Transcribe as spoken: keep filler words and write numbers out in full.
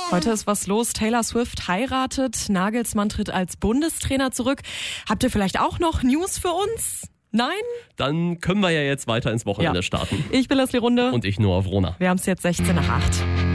Heute ist was los. Taylor Swift heiratet, Nagelsmann tritt als Bundestrainer zurück. Habt ihr vielleicht auch noch News für uns? Nein? Dann können wir ja jetzt weiter ins Wochenende Ja. starten. Ich bin Leslie Runde. Und ich, Noah Wrona. Wir haben es jetzt sechzehn nach acht.